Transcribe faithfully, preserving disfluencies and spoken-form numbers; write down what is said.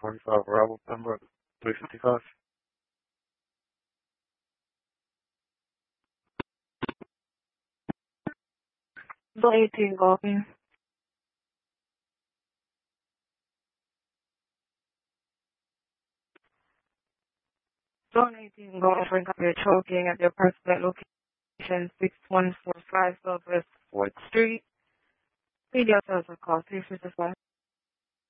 forty-five Bravo, Pembroke, three fifty-five. Zone eighteen, golfing. Zone eighteen, golfing, you're choking at your prospect location, six one four five Southwest fourth Street. Media tells a call, three fifty-five.